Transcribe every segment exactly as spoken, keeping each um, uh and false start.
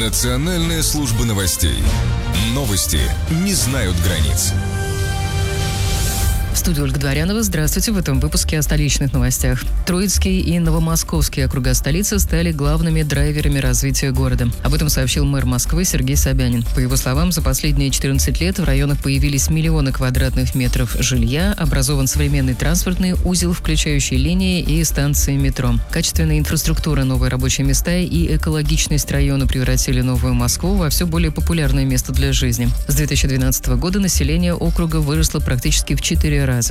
Национальная служба новостей. Новости не знают границ. В студии Ольга Дворянова. Здравствуйте. В этом выпуске о столичных новостях. Троицкий и Новомосковский округа столицы стали главными драйверами развития города. Об этом сообщил мэр Москвы Сергей Собянин. По его словам, за последние четырнадцать лет в районах появились миллионы квадратных метров жилья, образован современный транспортный узел, включающий линии и станции метро. Качественная инфраструктура, новые рабочие места и экологичность района превратили Новую Москву во все более популярное место для жизни. С две тысячи двенадцатого года население округа выросло практически в четыре раза.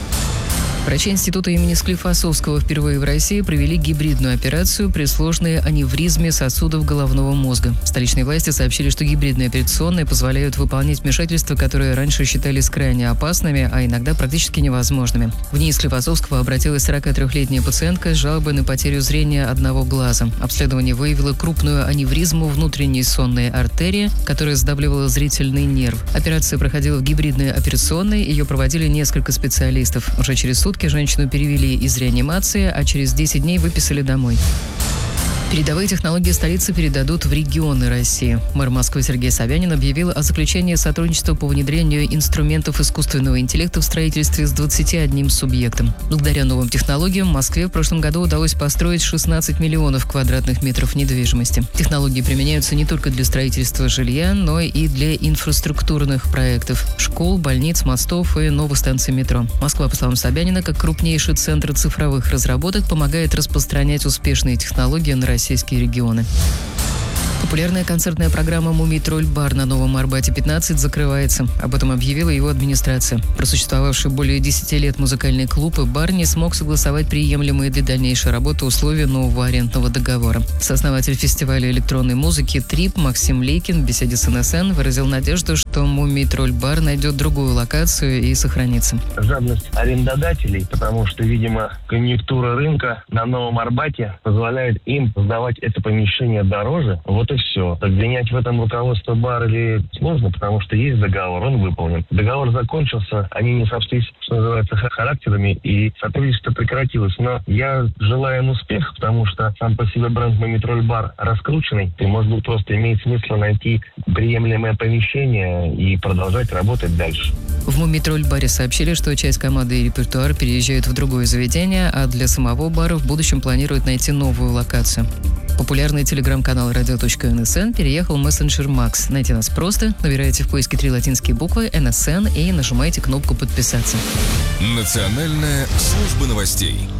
Врачи института имени Склифосовского впервые в России провели гибридную операцию при сложной аневризме сосудов головного мозга. Столичные власти сообщили, что гибридные операционные позволяют выполнять вмешательства, которые раньше считались крайне опасными, а иногда практически невозможными. В НИИ Склифосовского обратилась сорокатрёхлетняя пациентка с жалобой на потерю зрения одного глаза. Обследование выявило крупную аневризму внутренней сонной артерии, которая сдавливала зрительный нерв. Операция проходила в гибридной операционной, ее проводили несколько специалистов. Уже через сутки женщину перевели из реанимации, а через десять дней выписали домой. Передовые технологии столицы передадут в регионы России. Мэр Москвы Сергей Собянин объявил о заключении сотрудничества по внедрению инструментов искусственного интеллекта в строительстве с двадцатью одним субъектом. Благодаря новым технологиям в Москве в прошлом году удалось построить шестнадцать миллионов квадратных метров недвижимости. Технологии применяются не только для строительства жилья, но и для инфраструктурных проектов – школ, больниц, мостов и новых станций метро. Москва, по словам Собянина, как крупнейший центр цифровых разработок, помогает распространять успешные технологии на российские регионы. Популярная концертная программа «Мумий-тролль-бар» на Новом Арбате пятнадцать закрывается. Об этом объявила его администрация. Просуществовавший более десяти лет музыкальный клуб и бар не смог согласовать приемлемые для дальнейшей работы условия нового арендного договора. Сооснователь фестиваля электронной музыки «Трип» Максим Лейкин в беседе с эн эс эн выразил надежду, что «Мумий-тролль-бар» найдет другую локацию и сохранится. Жадность арендодателей, потому что, видимо, конъюнктура рынка на Новом Арбате позволяет им сдавать это помещение дороже. Вот и все. Обвинять в этом руководство бара или сложно, потому что есть договор, он выполнен. Договор закончился, они не сошлись, что называется, характерами, и сотрудничество прекратилось. Но я желаю им успеха, потому что сам по себе бренд «Мумий-тролль-бар» раскрученный, и, может быть, просто имеет смысл найти приемлемое помещение и продолжать работать дальше. В «Мумий-тролль-баре» сообщили, что часть команды и репертуар переезжают в другое заведение, а для самого бара в будущем планируют найти новую локацию. Популярный телеграм-канал радио точка эн эс эн переехал в мессенджер Макс. Найти нас просто. Набираете в поиске три латинские буквы эн эс эн и нажимаете кнопку «Подписаться». Национальная служба новостей.